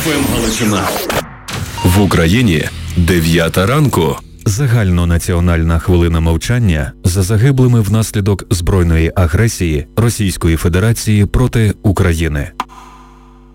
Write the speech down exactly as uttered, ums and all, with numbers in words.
еф ем Галичина. В Україні дев'ята ранку. Загальнонаціональна хвилина мовчання за загиблими внаслідок збройної агресії Російської Федерації проти України.